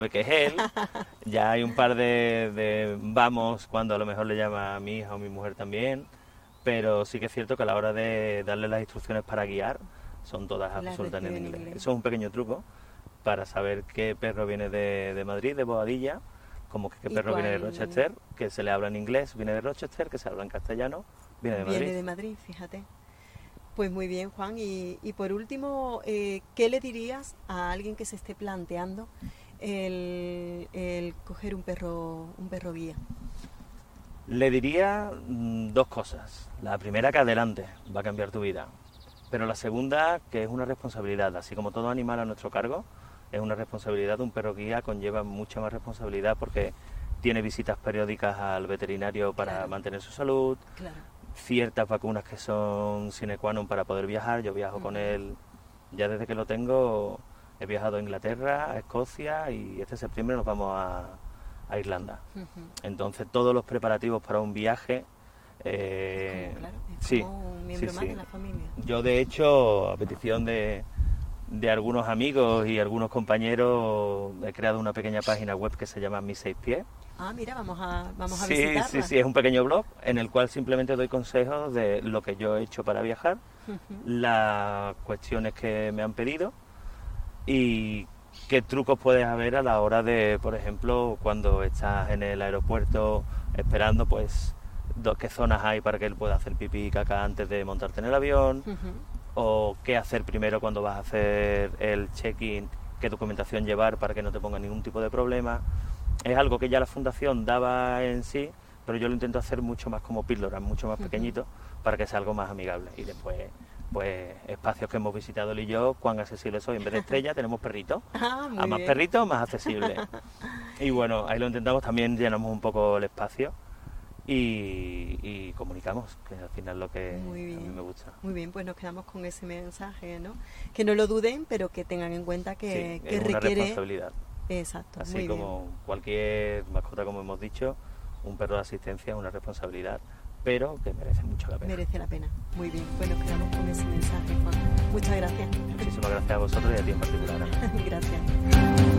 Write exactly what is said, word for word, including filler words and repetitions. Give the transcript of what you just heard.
que es él. Ya hay un par de, de vamos cuando a lo mejor le llama a mi hija o mi mujer también, pero sí que es cierto que a la hora de darle las instrucciones para guiar son todas Las absolutamente en reciben en inglés. inglés. Eso es un pequeño truco para saber qué perro viene de, de Madrid, de Boadilla, como que qué ¿Y perro viene de cuál Rochester, que se le habla en inglés, viene de Rochester, que se habla en castellano, viene de viene Madrid. de Madrid? Fíjate. Pues muy bien, Juan. Y, y por último, eh, ¿qué le dirías a alguien que se esté planteando el, el coger un perro, un perro guía? Le diría mm, dos cosas. La primera, que adelante, va a cambiar tu vida. Pero la segunda, que es una responsabilidad. Así como todo animal a nuestro cargo, es una responsabilidad. Un perro guía conlleva mucha más responsabilidad porque tiene visitas periódicas al veterinario para Claro. mantener su salud, Claro. ciertas vacunas que son sine qua non para poder viajar. Yo viajo con Ujú. él ya desde que lo tengo. He viajado a Inglaterra, a Escocia y este septiembre nos vamos a, a Irlanda. Ujú. Entonces todos los preparativos para un viaje... eh, Como, claro, es sí, como un sí, miembro más sí. de la familia. Yo de hecho, a petición de, de algunos amigos y algunos compañeros, he creado una pequeña página web que se llama Mis Seis Pies. Ah, mira, vamos a, vamos a Sí, sí, visitarla. sí, es un pequeño blog en el cual simplemente doy consejos de lo que yo he hecho para viajar, Ujú. las cuestiones que me han pedido y qué trucos puedes haber a la hora de, por ejemplo, cuando estás en el aeropuerto esperando, pues do- qué zonas hay para que él pueda hacer pipí y caca antes de montarte en el avión, Ujú. o qué hacer primero cuando vas a hacer el check-in, qué documentación llevar para que no te ponga ningún tipo de problema. Es algo que ya la fundación daba en sí, pero yo lo intento hacer mucho más como píldoras, mucho más Ujú. pequeñito, para que sea algo más amigable. Y después, pues, espacios que hemos visitado él y yo, cuán accesibles soy. En vez de estrella tenemos perritos. Ah, A muy más bien. perritos, más accesible. Y bueno, ahí lo intentamos, también llenamos un poco el espacio y, y comunicamos, que al final es lo que Muy a mí bien. me gusta. Muy bien, pues nos quedamos con ese mensaje, ¿no? Que no lo duden, pero que tengan en cuenta que, Sí, que es una requiere... responsabilidad. Exacto, Así muy bien. como cualquier mascota, como hemos dicho, un perro de asistencia es una responsabilidad, pero que merece mucho la pena. Merece la pena. Muy bien, pues nos quedamos con ese mensaje, Juan. Muchas gracias. Muchísimas gracias a vosotros y a ti en particular, Ana. Gracias.